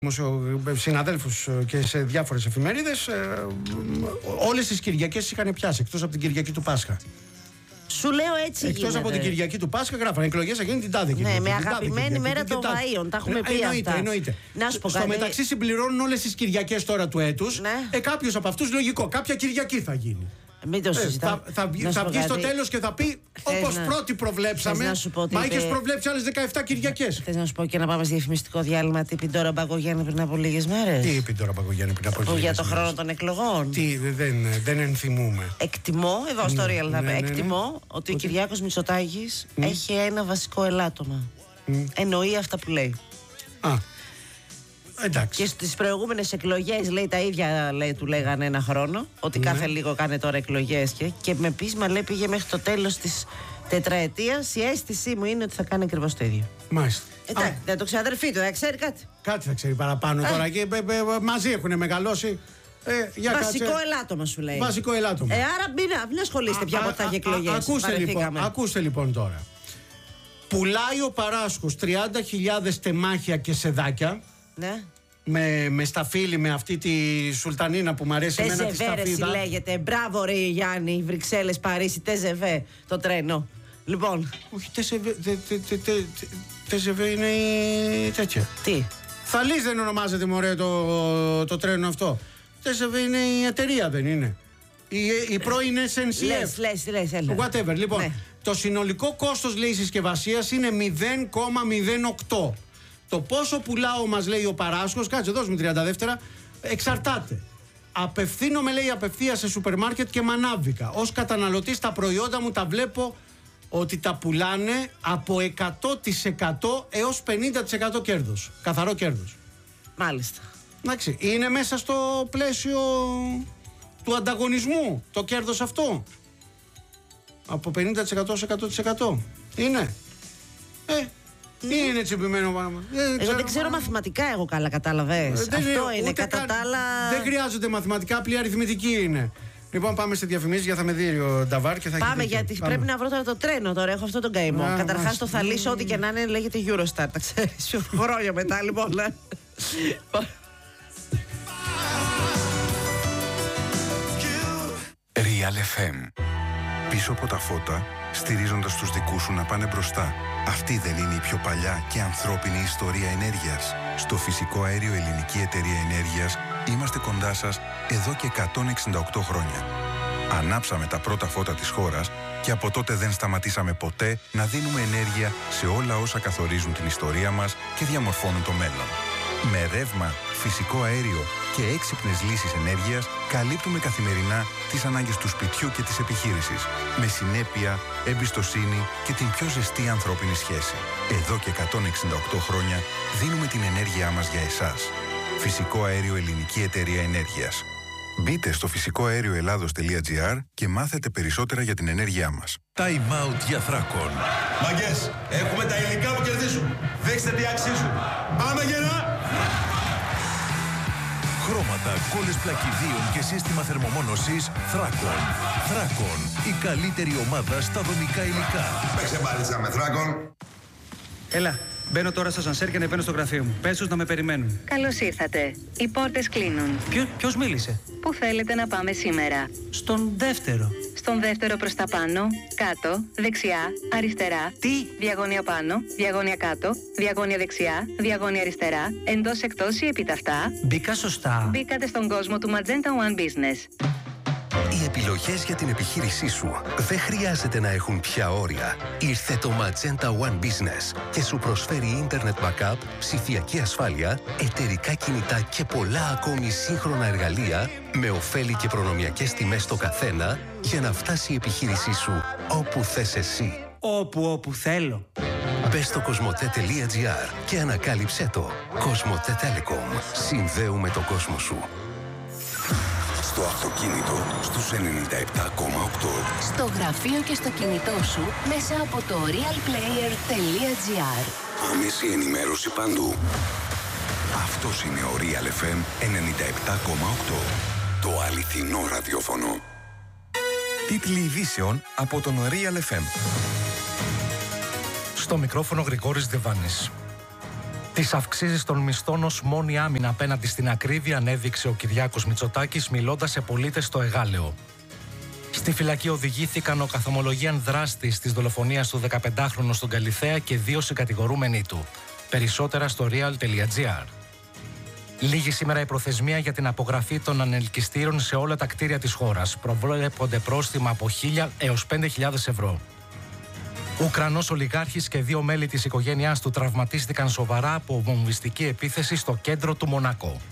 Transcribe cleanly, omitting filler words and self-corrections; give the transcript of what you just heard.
συναδέλφους και σε διάφορες εφημερίδες, όλες τις Κυριακές είχαν πιάσει, εκτός από την Κυριακή του Πάσχα. Σου λέω έτσι. Εκτός από την Κυριακή του Πάσχα, γράφανε εκλογές θα γίνει την τάδε Κυριακή. Ναι, με αγαπημένη μέρα των Βαΐων. Τα έχουμε πει αυτά. Εννοείται. Να σου πω στο μεταξύ συμπληρώνουν όλες τις Κυριακές τώρα του έτους. Ναι. Κάποιος από αυτούς, λογικό, κάποια Κυριακή θα γίνει. Μην το συζητάμε. Θα βγει στο τέλος και θα πει όπως πρώτοι προβλέψαμε. Μα είχες προβλέψει άλλες 17 Κυριακές. Θες να σου πω και να πάμε σε διαφημιστικό διάλειμμα τι είπε τώρα Μπακογιάννη πριν από λίγες μέρες? Τι είπε τώρα Μπακογιάννη πριν από λίγες μέρες? Για το χρόνο των εκλογών. Τι, δεν ενθυμούμε. Εκτιμώ, εδώ στο Real θα εκτιμώ ότι ο Κυριάκος Μητσοτάκης έχει ένα βασικό ελάττωμα. Εννοεί αυτά που λέει. Εντάξει. Και στις προηγούμενες εκλογές λέει τα ίδια, του λέγανε ένα χρόνο. Ότι κάθε λίγο κάνει τώρα εκλογές και με πείσμα λέει πήγε μέχρι το τέλος της τετραετίας. Η αίσθησή μου είναι ότι θα κάνει ακριβώς το ίδιο. Μάλιστα. Εντάξει, δεν το ξαδερφή του, δεν ξέρει κάτι. Κάτι θα ξέρει παραπάνω τώρα και μαζί έχουν μεγαλώσει. Βασικό ελάττωμα σου λέει. Βασικό ελάττωμα. Άρα μην ασχολείστε πια από τα εκλογές. Ακούστε λοιπόν τώρα. Πουλάει ο Παράσχος 30.000 τεμάχια και σεδάκια. Ναι. Με σταφύλι, με αυτή τη σουλτανίνα που μου αρέσει εμένα τη σταφύλα. Τεζεβέ λέγεται. Μπράβο ρε Γιάννη, Βρυξέλλες, Παρίσι, Τεζεβέ το τρένο. Λοιπόν. Όχι, Τεζεβέ είναι η τέτοια. Τι? Θαλής δεν ονομάζεται μωρέ το τρένο αυτό. Τεζεβέ είναι η εταιρεία, δεν είναι? Η πρώην SNCF. Λες, έλα. Whatever. Λοιπόν, ναι. Το συνολικό κόστος λέει συσκευασίας είναι 0,08. Το πόσο πουλάω, μας λέει ο Παράσχος, κάτσε δώσ' μου 30 δεύτερα, εξαρτάται. Απευθύνομαι, λέει, απευθείας σε σούπερ μάρκετ και μανάβικα. Ως καταναλωτής τα προϊόντα μου τα βλέπω ότι τα πουλάνε από 100% έως 50% κέρδος. Καθαρό κέρδος. Μάλιστα. Εντάξει, είναι μέσα στο πλαίσιο του ανταγωνισμού το κέρδος αυτό. Από 50% σε 100%. Είναι. Είναι τσιμπημένο πάνω. Εγώ δεν ξέρω μαθηματικά, εγώ καλά κατάλαβες. Αυτό είναι κατά τα άλλα. Δεν χρειάζονται μαθηματικά, απλή αριθμητική είναι. Λοιπόν, πάμε σε διαφημίσεις για θα με δει ο Νταβάρ και θα έχει. Πάμε, γιατί πρέπει να βρω τώρα το τρένο. Τώρα έχω αυτό τον καημό. Καταρχάς το θα λύσω ό,τι και να είναι, λέγεται Eurostar. Τα ξέρεις, χρόνια μετά, λοιπόν. Real FM. Πίσω από τα φώτα, στηρίζοντας τους δικούς σου να πάνε μπροστά. Αυτή δεν είναι η πιο παλιά και ανθρώπινη ιστορία ενέργειας? Στο Φυσικό Αέριο Ελληνική Εταιρεία Ενέργειας είμαστε κοντά σας εδώ και 168 χρόνια. Ανάψαμε τα πρώτα φώτα της χώρας και από τότε δεν σταματήσαμε ποτέ να δίνουμε ενέργεια σε όλα όσα καθορίζουν την ιστορία μας και διαμορφώνουν το μέλλον. Με ρεύμα, φυσικό αέριο και έξυπνες λύσεις ενέργειας καλύπτουμε καθημερινά τις ανάγκες του σπιτιού και της επιχείρησης. Με συνέπεια, εμπιστοσύνη και την πιο ζεστή ανθρώπινη σχέση. Εδώ και 168 χρόνια δίνουμε την ενέργειά μας για εσάς. Φυσικό Αέριο Ελληνική Εταιρεία Ενέργειας. Μπείτε στο φυσικοαέρioελλάδος.gr και μάθετε περισσότερα για την ενέργειά μας. Time out για Θράκον. Μαγκές, έχουμε τα υλικά που κερδίζουν. Δείξτε τι αξίζουν. Πάμε γερά! Χρώματα, κόλλες πλακιδίων και σύστημα θερμομόνωσης Θράκον. Θράκον, η καλύτερη ομάδα στα δομικά υλικά. Παίξε μπάλιτσα με Θράκον. Έλα, μπαίνω τώρα στο ασανσέρ και ανεβαίνω στο γραφείο μου. Πες τους να με περιμένουν. Καλώς ήρθατε. Οι πόρτες κλείνουν. Ποιος μίλησε? Πού θέλετε να πάμε σήμερα? Στον δεύτερο. Στον δεύτερο προς τα πάνω, κάτω, δεξιά, αριστερά. Τι? Διαγώνια πάνω, διαγώνια κάτω, διαγώνια δεξιά, διαγώνια αριστερά, εντός εκτός ή επιταυτά. Μπήκα σωστά? Μπήκατε στον κόσμο του Magenta One Business. Οι επιλογές για την επιχείρησή σου δεν χρειάζεται να έχουν πια όρια. Ήρθε το Magenta One Business και σου προσφέρει Internet Backup, ψηφιακή ασφάλεια, εταιρικά κινητά και πολλά ακόμη σύγχρονα εργαλεία με ωφέλη και προνομιακές τιμές στο καθένα για να φτάσει η επιχείρησή σου όπου θες εσύ. Όπου θέλω. Μπες στο κοσμοτέ.gr και ανακάλυψέ το. Κοσμοτέ Telecom. Συνδέουμε τον κόσμο σου. Στο αυτοκίνητο στους 97,8. Στο γραφείο και στο κινητό σου μέσα από το realplayer.gr. Άμεση ενημέρωση παντού. Αυτός είναι ο Real FM 97,8. Το αληθινό ραδιόφωνο. Τίτλοι ειδήσεων από τον Real FM. Στο μικρόφωνο Γρηγόρης Δεβάνης. Τις αυξήσεις των μισθών ως μόνη άμυνα απέναντι στην ακρίβεια ανέδειξε ο Κυριάκος Μητσοτάκης μιλώντας σε πολίτες στο Εγάλεο. Στη φυλακή οδηγήθηκαν ο καθομολογίαν δράστης της δολοφονίας του 15χρονου στον Καλιθέα και 2 συγκατηγορούμενοι του. Περισσότερα στο real.gr. Λίγη σήμερα η προθεσμία για την απογραφή των ανελκυστήρων σε όλα τα κτίρια της χώρας. Προβλέπονται πρόστιμα από 1.000 έως 5.000 ευρώ. Ουκρανός ολιγάρχης και 2 μέλη της οικογένειάς του τραυματίστηκαν σοβαρά από βομβιστική επίθεση στο κέντρο του Μονακό.